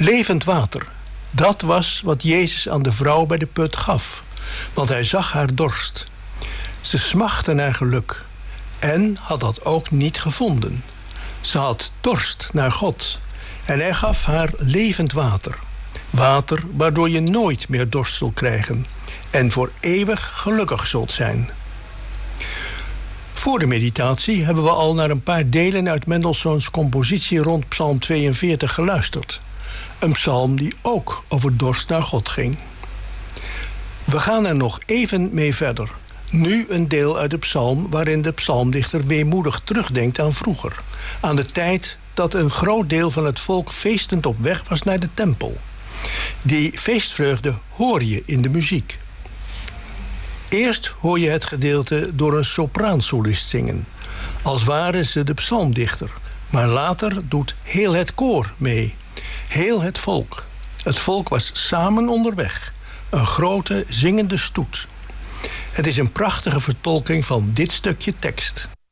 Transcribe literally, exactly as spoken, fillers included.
Levend water, dat was wat Jezus aan de vrouw bij de put gaf, want hij zag haar dorst. Ze smachtte naar geluk en had dat ook niet gevonden. Ze had dorst naar God en hij gaf haar levend water. Water waardoor je nooit meer dorst zult krijgen en voor eeuwig gelukkig zult zijn. Voor de meditatie hebben we al naar een paar delen uit Mendelssohns compositie rond Psalm tweeënveertig geluisterd. Een psalm die ook over dorst naar God ging. We gaan er nog even mee verder. Nu een deel uit de psalm waarin de psalmdichter weemoedig terugdenkt aan vroeger. Aan de tijd dat een groot deel van het volk feestend op weg was naar de tempel. Die feestvreugde hoor je in de muziek. Eerst hoor je het gedeelte door een sopraansolist zingen. Als waren ze de psalmdichter. Maar later doet heel het koor mee. Heel het volk. Het volk was samen onderweg. Een grote zingende stoet. Het is een prachtige vertolking van dit stukje tekst.